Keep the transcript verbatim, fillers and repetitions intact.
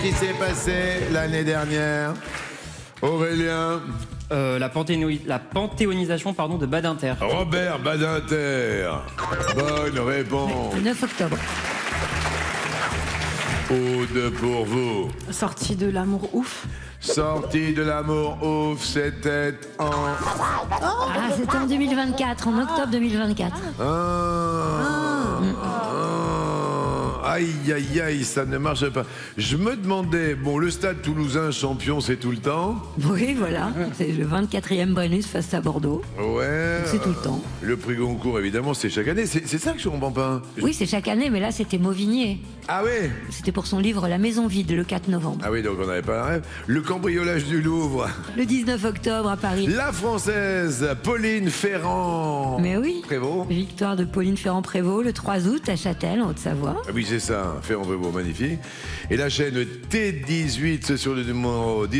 Qui s'est passé l'année dernière? Aurélien? Euh, la, panthéno- la panthéonisation pardon, de Badinter. Robert Badinter. Bonne réponse. Le neuf octobre. Aude pour vous. Sortie de l'amour ouf. Sortie de l'amour ouf, c'était en... Ah, c'était en deux mille vingt-quatre, en octobre deux mille vingt-quatre. Ah. Ah. Aïe, aïe, aïe, ça ne marche pas. Je me demandais, bon, le Stade Toulousain champion, c'est tout le temps? Oui, voilà. C'est le vingt-quatrième Brennus face à Bordeaux. Ouais. C'est tout le temps. Le prix Goncourt, évidemment, c'est chaque année. C'est c'est ça que je comprends pas. Oui, c'est chaque année, mais là, c'était Mauvigné. Ah oui? C'était pour son livre La Maison Vide, le quatre novembre. Ah oui, donc on n'avait pas la rêve. Le cambriolage du Louvre. Le dix-neuf octobre à Paris. La Française, Pauline Ferrand. Mais oui. Prévost. Victoire de Pauline Ferrand-Prévot le trois août à Châtel, en Haute-Savoie. Ah oui, c'est ça, Ferrand-Prévot, magnifique. Et la chaîne T dix-huit, c'est sur le numéro dix.